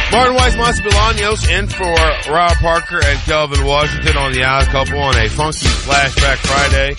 Martin Weiss, Monty Bolaños in for Rob Parker and Kelvin Washington on the Odd Couple on a funky Flashback Friday.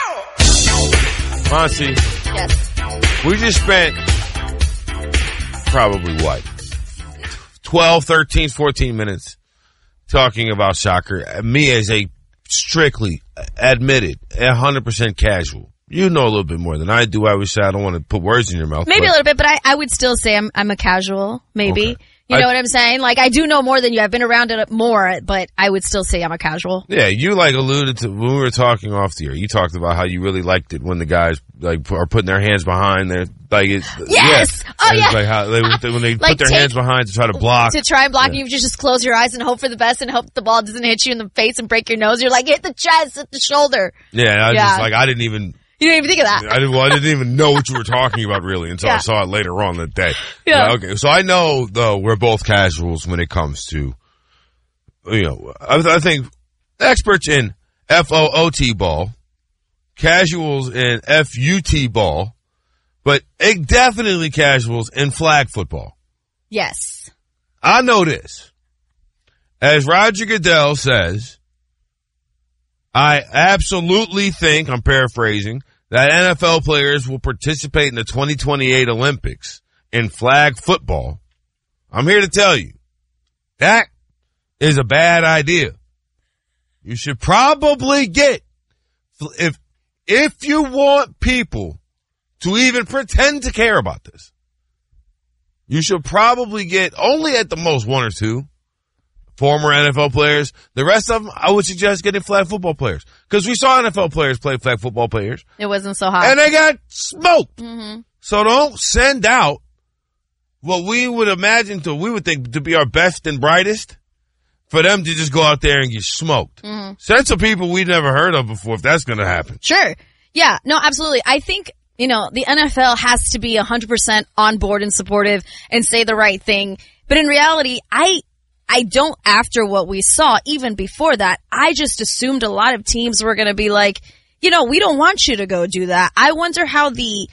Monty. Yes. We just spent probably 12, 13, 14 minutes talking about soccer. Me as a strictly admitted 100% casual. You know a little bit more than I do. I would say I don't want to put words in your mouth. Maybe a little bit, but I would still say I'm a casual, maybe. Okay. You know what I'm saying? Like, I do know more than you. I've been around it more, but I would still say I'm a casual. Yeah, you alluded to when we were talking off the air. You talked about how you really liked it when the guys are putting their hands behind their Yes. Yeah. Oh yeah. Like how when they like put their hands behind to try to block. To try and block, you just close your eyes and hope for the best and hope the ball doesn't hit you in the face and break your nose. You're like, hit the chest, hit the shoulder. Yeah, I didn't even. You didn't even think of that. I didn't even know what you were talking about really until I saw it later on that day. Yeah. Okay. So I know though we're both casuals when it comes to, I think experts in FOOT ball, casuals in FUT ball, but definitely casuals in flag football. Yes. I know this. As Roger Goodell says, I absolutely think, I'm paraphrasing, that NFL players will participate in the 2028 Olympics in flag football. I'm here to tell you, that is a bad idea. You should probably get, if you want people to even pretend to care about this, you should probably get only at the most one or two former NFL players. The rest of them, I would suggest getting flag football players. Because we saw NFL players play flag football players. It wasn't so hot. And they got smoked. Mm-hmm. So don't send out what we would imagine we would think to be our best and brightest for them to just go out there and get smoked. Mm-hmm. Send some people we've never heard of before if that's going to happen. Sure. Yeah. No, absolutely. I think, the NFL has to be 100% on board and supportive and say the right thing. But in reality, I don't, after what we saw, even before that, I just assumed a lot of teams were going to be like, we don't want you to go do that. I wonder how the